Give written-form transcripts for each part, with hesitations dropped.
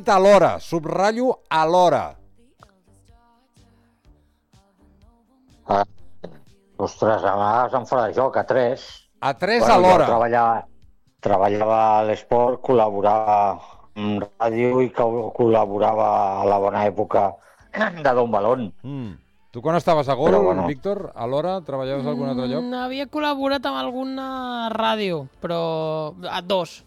dit alhora, subratllo alhora. Ostres, a vegades em fa de joc, a 3. A 3 alhora. Treballava a l'esport, col·laborava amb ràdio i col·laborava a la bona època de Don Balón. Tu quan estaves a Gol, bueno. Víctor, alhora treballaves a algun altre lloc? Havia col·laborat amb alguna ràdio, però a dos.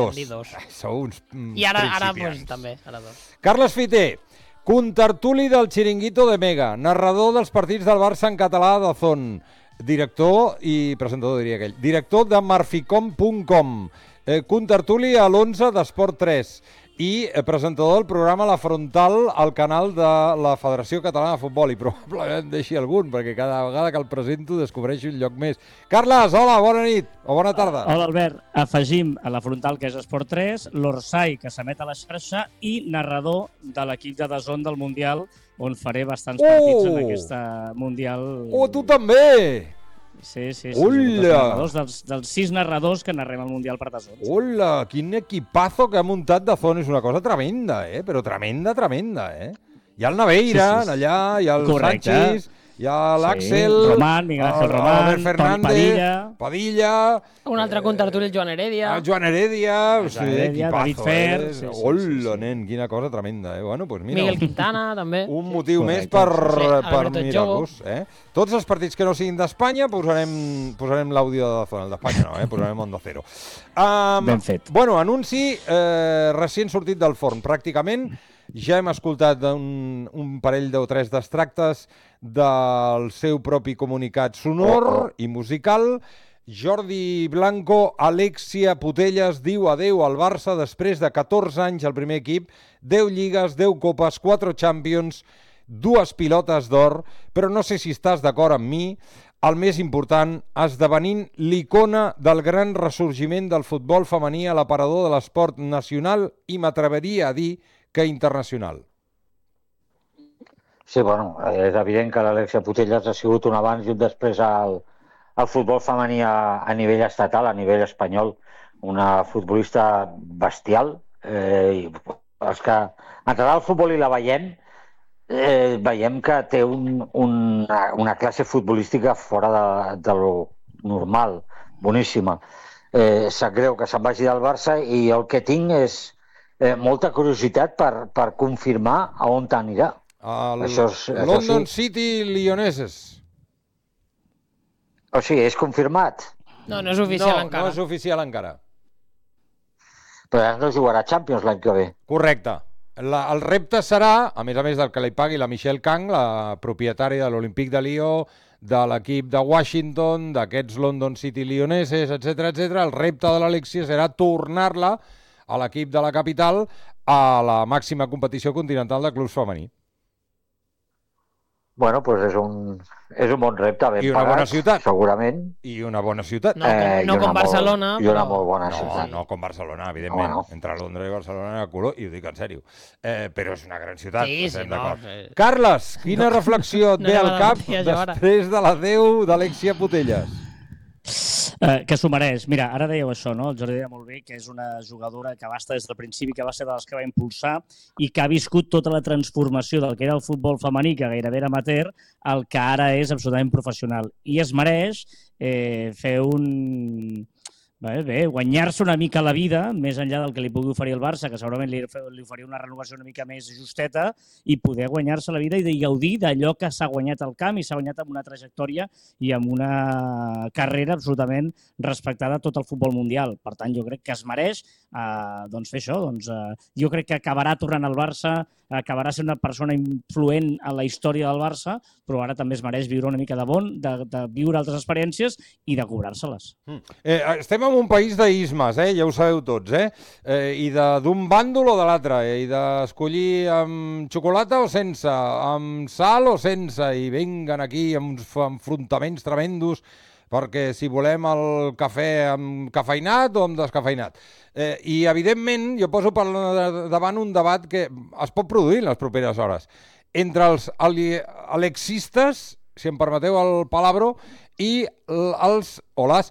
Sou uns I ara principiants. pues, també, ara dos. Carles Fiter, contertuli del Chiringuito de Mega, narrador dels partits del Barça en català de Zon, director i presentador, diria aquell, director de marficom.com, contertuli a l'11 d'Esport 3 i presentador del programa La Frontal al canal de la Federació Catalana de Futbol, i probablement deixi algun, perquè cada vegada que el presento descobreixo un lloc més. Carles, hola, bona nit, o bona tarda. Hola, Albert. Afegim a La Frontal, que és Esport 3, l'Orsai, que s'emet a la xarxa, i narrador de l'equip de DAZN del Mundial, on faré bastants partits en aquesta Mundial. Oh, tu també! Sí. Hola! Dels 6 narradors que narrem al Mundial per DAZN. Hola, quin equipazo que ha muntat DAZN, és una cosa tremenda, però tremenda. Hi ha el Naveira, allà, hi ha el Sánchez, hi ha l'Àxel, Román, Miguel Ángel Román, Albert Fernández, Padilla, un altre contertuli, el Joan Heredia. Joan Heredia, David Fer. Hola, nen, quina cosa tremenda. Bueno, pues mira, Miguel Quintana, també. un motiu més per mirar-los. Tots els partits que no siguin d'Espanya posarem l'àudio de DAZN, el d'Espanya no, posarem Onda Cero. Ben fet. Bueno, anunci recient sortit del forn, pràcticament. Ja hem escoltat un parell o 3 d'extractes del seu propi comunicat sonor i musical. Jordi Blanco, Alexia Putellas diu adeu al Barça després de 14 anys al primer equip, 10 lligues, 10 copes, 4 Champions, 2 pilotes d'or, però no sé si estàs d'acord amb mi, el més important, esdevenint l'icona del gran ressorgiment del futbol femení a l'aparador de l'esport nacional i m'atreveria a dir que internacional. Sí, bueno, és evident que l'Alexia Putellas ha sigut un abans i un després al futbol femení a nivell estatal, a nivell espanyol. Una futbolista bestial. Els que ens agrada el futbol i la veiem, veiem que té una classe futbolística fora de lo normal, boníssima. Sap greu que se'n vagi del Barça i el que tinc és molta curiositat per confirmar a on anirà. London City Lionesses. O sigui, és confirmat? No és oficial encara. No és oficial encara. Però no jugarà Champions l'any que ve. Correcte. El repte serà, a més del que li pagui la Michelle Kang, la propietària de l'Olympique de Lió, de l'equip de Washington, d'aquests London City Lionesses, etc. El repte de l'Alexia serà tornar-la a l'equip de la capital a la màxima competició continental de clubs femení. Bueno, doncs és un bon repte, ben pagat. I una bona ciutat. Segurament. I una bona ciutat. No com Barcelona. I una molt bona ciutat. No com Barcelona, evidentment. Bueno. Entre Londres i Barcelona a color, i ho dic en sèrio. Però és una gran ciutat. Sí, no. Carles, quina reflexió et ve al cap després de la 10 d'Alexia Putellas? Que s'ho mereix. Mira, ara dèieu això, no? El Jordi deia molt bé que és una jugadora que va estar des del principi, que va ser de les que va impulsar i que ha viscut tota la transformació del que era el futbol femení, que gairebé era amateur, al que ara és absolutament professional. I es mereix fer guanyar-se una mica la vida, més enllà del que li pugui oferir el Barça, que segurament li oferia una renovació una mica més justeta, i poder guanyar-se la vida i de gaudir d'allò que s'ha guanyat al camp i s'ha guanyat amb una trajectòria i amb una carrera absolutament respectada a tot el futbol mundial. Per tant, jo crec que es mereix fer això. Jo crec que acabarà tornant al Barça, acabarà sent una persona influent en la història del Barça, però ara també es mereix viure una mica de de viure altres experiències i de cobrar-se-les. Estem en un país d'ismes, ja ho sabeu tots, i d'un bàndol o de l'altre, i d'escollir amb xocolata o sense, amb sal o sense, i venguen aquí amb uns enfrontaments tremendos, perquè si volem el cafè amb cafeïnat o amb descafeïnat. I, evidentment, jo poso per davant un debat que es pot produir en les properes hores entre els alexistes, si em permeteu el palabro, i les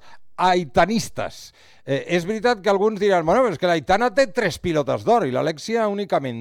aitanistes. És veritat que alguns diran, bueno, és que l'Aitana té 3 pilotes d'or i l'Alexia únicament